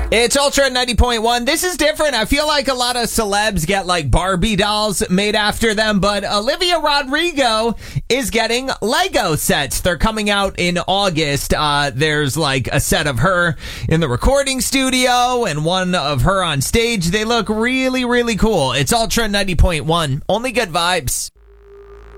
It's Ultra 90.1. This is different. I feel like a lot of celebs get like Barbie dolls made after them, but Olivia Rodrigo is getting Lego sets. They're coming out in August. There's like a set of her in the recording studio and one of her on stage. They look really, really cool. It's Ultra 90.1. Only good vibes.